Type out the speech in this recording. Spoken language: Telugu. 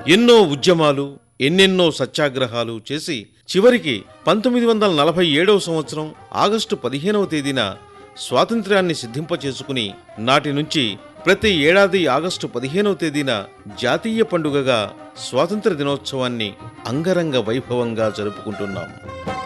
ఎన్నో ఉద్యమాలు, ఎన్నెన్నో సత్యాగ్రహాలు చేసి చివరికి 1947వ సంవత్సరం ఆగస్టు 15వ తేదీన స్వాతంత్ర్యాన్ని సిద్ధింపచేసుకుని నాటి నుంచి ప్రతి ఏడాది ఆగస్టు 15వ తేదీన జాతీయ పండుగగా స్వాతంత్ర దినోత్సవాన్ని అంగరంగ వైభవంగా జరుపుకుంటున్నాం.